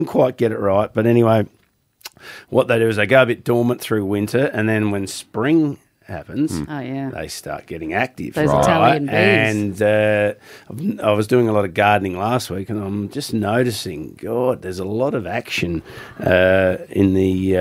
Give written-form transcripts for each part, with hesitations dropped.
quite get it right. But anyway, what they do is they go a bit dormant through winter, and then when spring happens, they start getting active. Those Italian bees. And I was doing a lot of gardening last week, and I'm just noticing, God, there's a lot of action in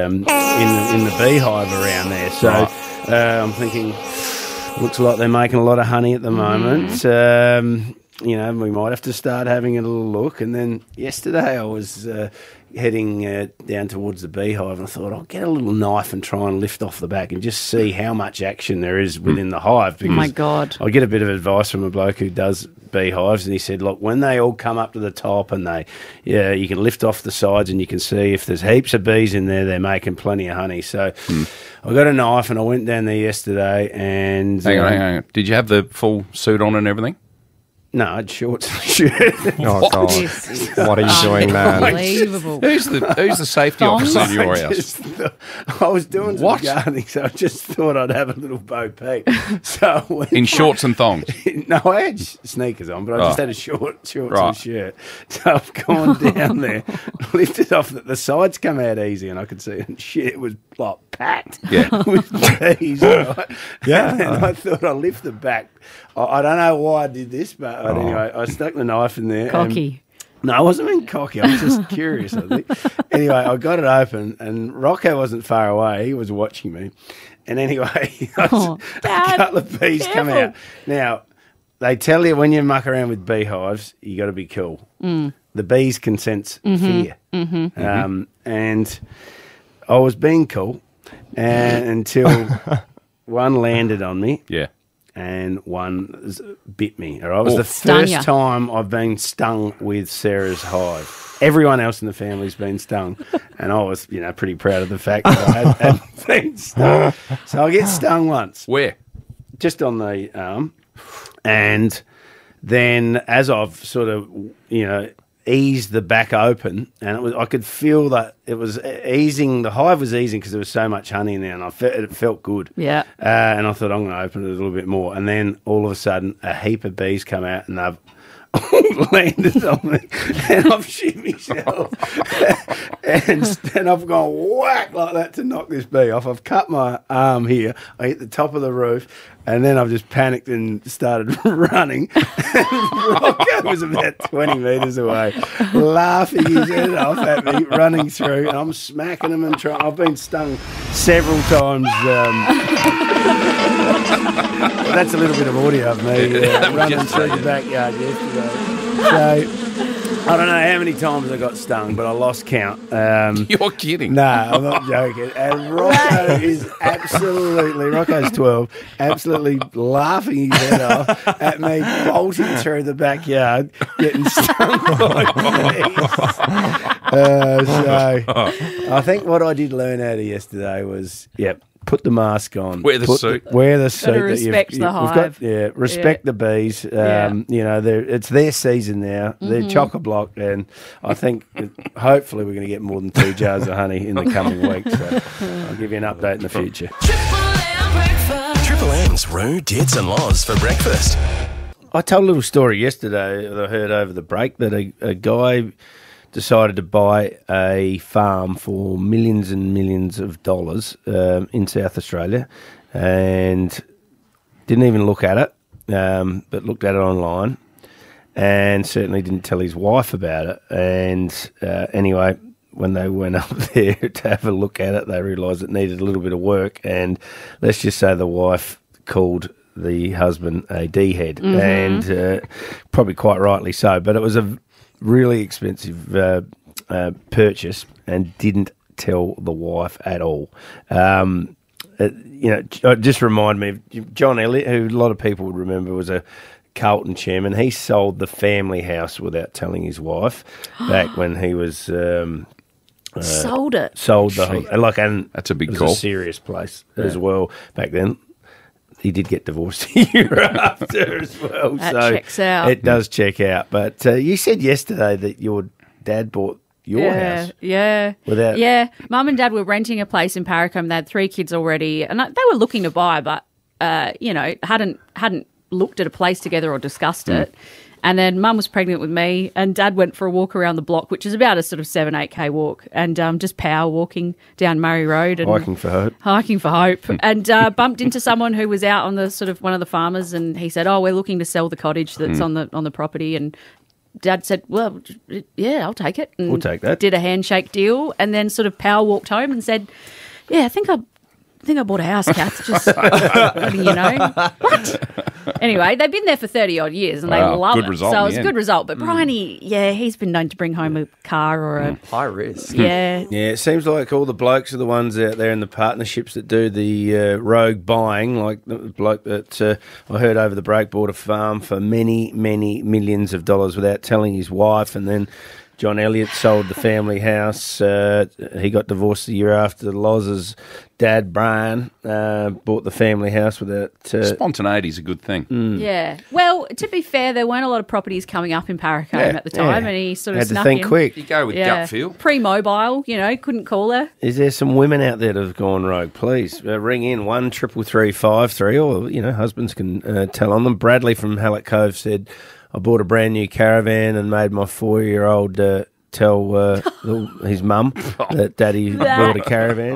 the beehive around there. So I'm thinking, looks like they're making a lot of honey at the moment. We might have to start having a little look. And then yesterday I was heading down towards the beehive, and I thought I'll get a little knife and try and lift off the back and just see how much action there is within the hive. Because oh my God. I get a bit of advice from a bloke who does beehives, and he said, look, when they all come up to the top and you can lift off the sides and you can see if there's heaps of bees in there, they're making plenty of honey. So I got a knife and I went down there yesterday and... Hang on. Did you have the full suit on and everything? No, I had shorts and a shirt. Oh, God. What are you doing, man? Unbelievable. Who's the safety officer in your house? I was doing some gardening, so I just thought I'd have a little Bo Peep. So in shorts and thongs? No, I had sneakers on, but I just had a shorts and a shirt. So I've gone down there, lifted off. The sides come out easy, and I could see, and shit, it was like packed with bees. Right? Yeah. And I thought I'd lift the back. I don't know why I did this, but anyway, I stuck the knife in there. Cocky. No, I wasn't being cocky. I was just curious, I think. Anyway, I got it open, and Rocco wasn't far away. He was watching me. And anyway, a couple of bees come out. Now, they tell you when you muck around with beehives, you got to be cool. The bees can sense fear. And I was being cool until one landed on me. Yeah. And one bit me. All right? It was the first time I've been stung with Sarah's hive. Everyone else in the family's been stung, and I was, pretty proud of the fact that I had been stung. So I get stung once. Where? Just on the arm. And then as I've sort of, eased the back open, and I could feel that it was easing. The hive was easing because there was so much honey in there, and it felt good. Yeah. And I thought I'm going to open it a little bit more, and then all of a sudden a heap of bees come out, and they've landed on me, and I've shit myself, and I've gone whack like that to knock this bee off. I've cut my arm here. I hit the top of the roof. And then I've just panicked and started running. Rocco was about 20 metres away, laughing his head off at me, running through. And I'm smacking him and trying. I've been stung several times. That's a little bit of audio of me running through the backyard yesterday. So I don't know how many times I got stung, but I lost count. You're kidding. No, I'm not joking. And Rocco is Rocco's 12, absolutely laughing his head off at me bolting through the backyard, getting stung by bees. So I think what I did learn out of yesterday was, put the mask on. Wear the suit. Wear the suit. Gotta respect the hive. Respect the bees. It's their season now. They're chock-a-block, and I think hopefully we're going to get more than 2 jars of honey in the coming weeks. So I'll give you an update in the future. Triple M's Roo, Dits and Loz for breakfast. I told a little story yesterday that I heard over the break that a guy decided to buy a farm for millions and millions of dollars in South Australia, and didn't even look at it, but looked at it online, and certainly didn't tell his wife about it. And anyway, when they went up there to have a look at it, they realised it needed a little bit of work, and let's just say the wife called the husband a D-head, and probably quite rightly so, but it was a really expensive purchase, and didn't tell the wife at all. It just reminded me of John Elliott, who a lot of people would remember was a Carlton chairman. He sold the family house without telling his wife back when he was... sold it. Sold and that's a big call. It call. was a serious place as well back then. He did get divorced a year after as well. That checks out. It does check out. But you said yesterday that your dad bought your house. Yeah. Mum and Dad were renting a place in Paracombe. They had 3 kids already, and they were looking to buy, but hadn't looked at a place together or discussed it. And then Mum was pregnant with me, and Dad went for a walk around the block, which is about a sort of 7-8K walk, and just power walking down Murray Road and Hiking for hope. hiking for hope, and bumped into someone who was out on the sort of one of the farmers, and he said, "Oh, we're looking to sell the cottage that's on the property." And Dad said, "Well, yeah, I'll take it." And We'll take that. Did a handshake deal, and then sort of power walked home and said, "Yeah, I think I bought a house, Kath. Just letting you know." What? Anyway, they've been there for 30-odd years and they Wow, love good it. result So in it was the a good end. result. But Bryony, he's been known to bring home a car or a... High risk. Yeah. Yeah, it seems like all the blokes are the ones out there in the partnerships that do the rogue buying. Like the bloke that I heard over the break bought a farm for many, many millions of dollars without telling his wife, and then John Elliott sold the family house. He got divorced the year after. Loz's dad, Brian, bought the family house without... Spontaneity is a good thing. Yeah. Well, to be fair, there weren't a lot of properties coming up in Paracombe at the time, and he sort of had to snuck think in. quick. You go with gut feel. Pre-mobile, couldn't call her. Is there some women out there that have gone rogue? Please ring in 1-333-53, or husbands can tell on them. Bradley from Hallett Cove said, "I bought a brand new caravan and made my 4-year-old tell his mum that Daddy bought a caravan."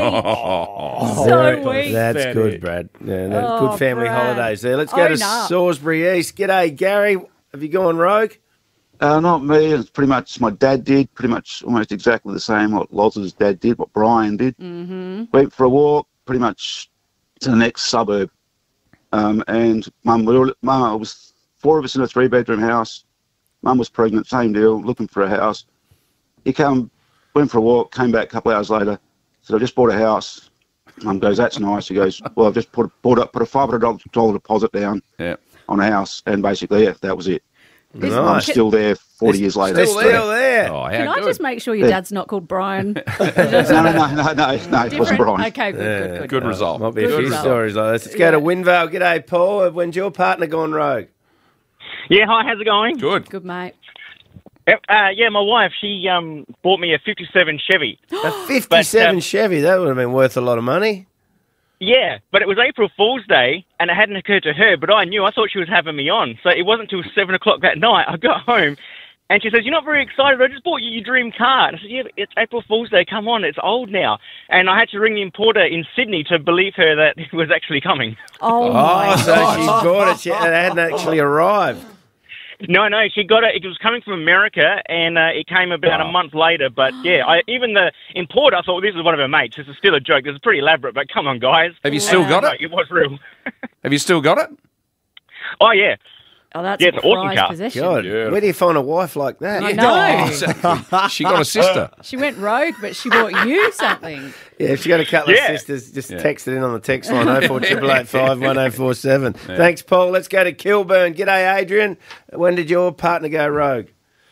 So weak. That's good, Brad. Yeah, good family Brad. holidays there. Let's go to Own up. Salisbury East. G'day, Gary. Have you gone rogue? Not me. It's pretty much my dad did. Pretty much almost exactly the same what Loz's dad did, what Brian did. Mm-hmm. Went for a walk, pretty much to the next suburb. And Mum was 4 of us in a 3-bedroom house. Mum was pregnant, same deal, looking for a house. He went for a walk, came back a couple of hours later, said, "I just bought a house." Mum goes, "That's nice." He goes, "Well, I've just put a $500 deposit down on a house," and basically, that was it. This- I'm still there 40 years later. They're still there. Oh, how Can I good. just make sure your dad's not called Brian? No, it wasn't Brian. Okay, good. Good result. Might be a Good few result. stories like this. Let's go to Winvale. G'day, Paul. When's your partner gone rogue? Yeah, hi, how's it going? Good. Good, mate. Yeah, my wife, she bought me a 57 Chevy. A 57 But, Chevy. That would have been worth a lot of money. Yeah, but it was April Fool's Day, and it hadn't occurred to her, but I knew. I thought she was having me on. So it wasn't until 7 o'clock that night I got home, and she says, "You're not very excited. I just bought you your dream car." And I said, "Yeah, but it's April Fool's Day. Come on, it's old now." And I had to ring the importer in Sydney to believe her that it was actually coming. Oh, my Oh, so she bought it. It hadn't actually arrived. No, she got it. It was coming from America, and it came about a month later. But yeah, even the importer, I thought, well, this is one of her mates. This is still a joke. This is pretty elaborate, but come on, guys. Have you still got No, it? it was real. Have you still got it? Oh, yeah. Oh, that's Yeah, a it's an awesome prized car. possession. God, Yeah. where do you find a wife like that? I know. Exactly. She got a sister. She went rogue, but she bought you something. Yeah, if you got a couple Yeah. of sisters, just text it in on the text line 0488851047. Thanks, Paul. Let's go to Kilburn. G'day, Adrian. When did your partner go rogue?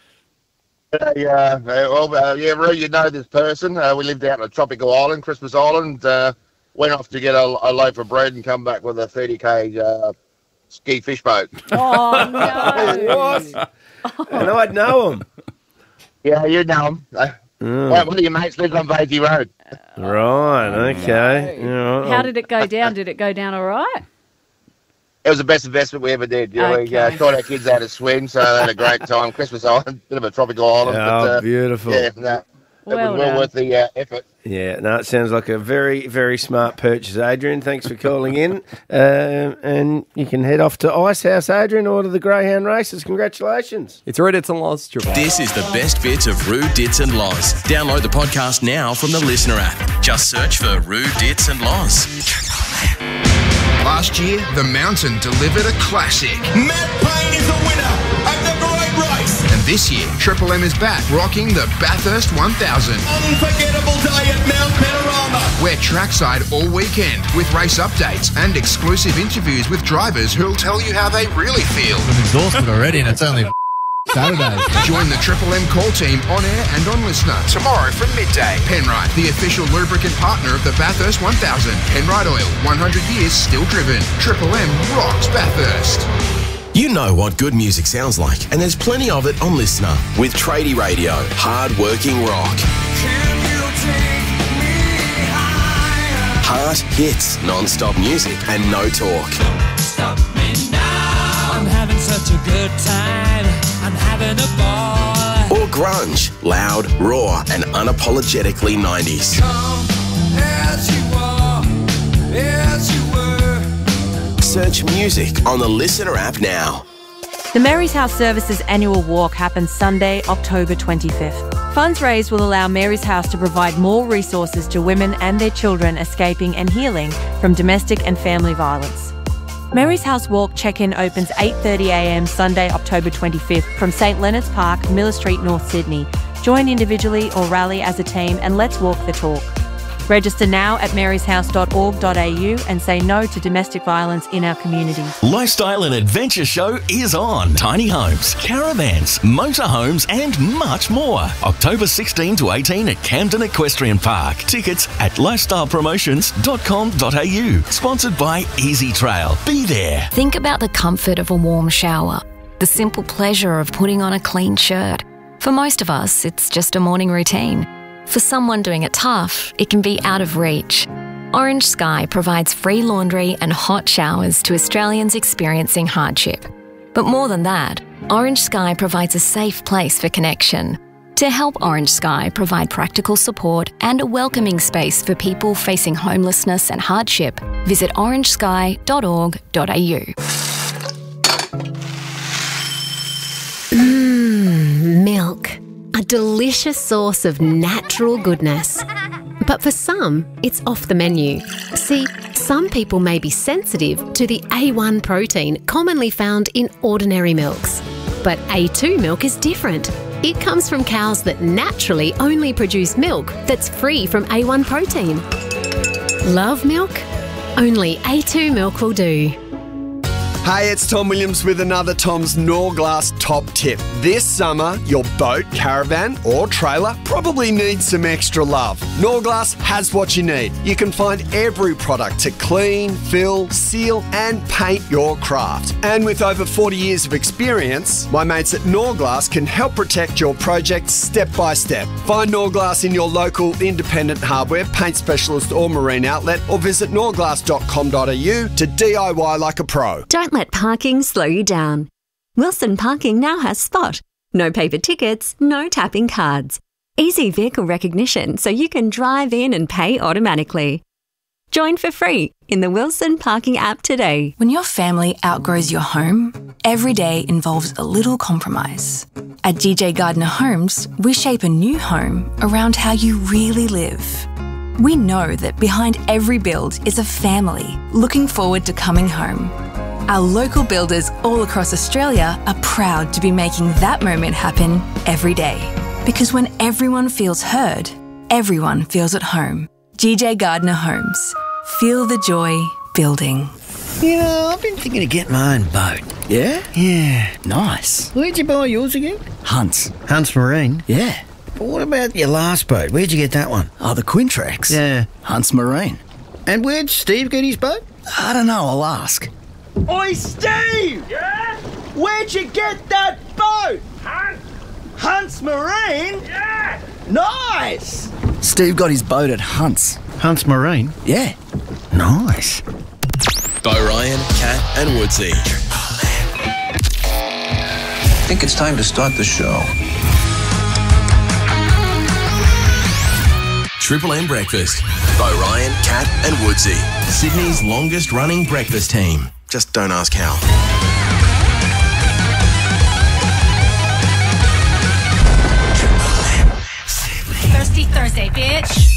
Ru, you know this person. We lived out on a tropical island, Christmas Island. Went off to get a loaf of bread and come back with a 30k ski fish boat. Oh, no. What? And I'd know him. Yeah, you know him. One of your mates lives on Basie Road. Right, okay. How did it go down? Did it go down all right? It was the best investment we ever did. We Okay. taught our kids how to swim, so they had a great time. Christmas Island, bit of a tropical island. Oh, but, beautiful. Yeah, no, it Well was well done. worth the effort. Yeah, no, it sounds like a very, very smart purchase, Adrian. Thanks for calling in. And you can head off to Icehouse, Adrian, or to the Greyhound Races. Congratulations. It's Rude It's and Loz. This is the best bits of Rue, Dits and Loz. Download the podcast now from the Listener app. Just search for Rue, Dits and Loz. Last year, the Mountain delivered a classic. Matt Payne is the winner of the great race. And this year, Triple M is back, rocking the Bathurst 1000. Unforgettable day at Mount Panorama. We're trackside all weekend with race updates and exclusive interviews with drivers who'll tell you how they really feel. I'm exhausted already and it's only Saturday. Join the Triple M call team on air and on Listener tomorrow from midday. Penrite, the official lubricant partner of the Bathurst 1000. Penrite Oil, 100 years still driven. Triple M rocks Bathurst. You know what good music sounds like, and there's plenty of it on Listener. With Tradie Radio, hard-working rock. Heart hits, non-stop music, and no talk. Stop me now. I'm having such a good time, I'm having a ball. Or grunge, loud, raw, and unapologetically 90s. Come as you are, as you were. Search music on the Listener app now. The Mary's House Services annual walk happens Sunday, October 25th. Funds raised will allow Mary's House to provide more resources to women and their children escaping and healing from domestic and family violence. Mary's House Walk check-in opens 8:30am Sunday, October 25th from St Leonard's Park, Miller Street, North Sydney. Join individually or rally as a team and let's walk the talk. Register now at maryshouse.org.au and say no to domestic violence in our community. Lifestyle and Adventure Show is on. Tiny homes, caravans, motorhomes and much more. October 16 to 18 at Camden Equestrian Park. Tickets at lifestylepromotions.com.au. Sponsored by Easy Trail. Be there. Think about the comfort of a warm shower, the simple pleasure of putting on a clean shirt. For most of us, it's just a morning routine. For someone doing it tough, it can be out of reach. Orange Sky provides free laundry and hot showers to Australians experiencing hardship. But more than that, Orange Sky provides a safe place for connection. To help Orange Sky provide practical support and a welcoming space for people facing homelessness and hardship, visit orangesky.org.au. Milk. A delicious source of natural goodness. But for some, it's off the menu. See, some people may be sensitive to the A1 protein commonly found in ordinary milks. But A2 milk is different. It comes from cows that naturally only produce milk that's free from A1 protein. Love milk? Only A2 milk will do. Hey, it's Tom Williams with another Tom's Norglass top tip. This summer, your boat, caravan or trailer probably needs some extra love. Norglass has what you need. You can find every product to clean, fill, seal and paint your craft. And with over 40 years of experience, my mates at Norglass can help protect your project step by step. Find Norglass in your local independent hardware, paint specialist or marine outlet, or visit norglass.com.au to DIY like a pro. Don't let parking slow you down. Wilson Parking now has Spot. No paper tickets, no tapping cards. Easy vehicle recognition so you can drive in and pay automatically. Join for free in the Wilson Parking app today. When your family outgrows your home, every day involves a little compromise. At DJ Gardner Homes, we shape a new home around how you really live. We know that behind every build is a family looking forward to coming home. Our local builders all across Australia are proud to be making that moment happen every day. Because when everyone feels heard, everyone feels at home. DJ Gardner Homes. Feel the joy building. You know, I've been thinking of getting my own boat. Yeah? Yeah. Nice. Where'd you buy yours again? Hunts. Hunts Marine? Yeah. But what about your last boat? Where'd you get that one? Oh, the Quintrax? Yeah. Hunts Marine. And where'd Steve get his boat? I don't know, I'll ask. Oi, Steve! Yeah? Where'd you get that boat? Hunts Marine? Yeah! Nice! Steve got his boat at Hunts. Hunts Marine? Yeah. Nice. Bo Ryan, Kat and Woodsy. I think it's time to start the show. Triple M Breakfast. Bo Ryan, Kat and Woodsy. Sydney's longest running breakfast team. Just don't ask how. Thirsty Thursday, bitch.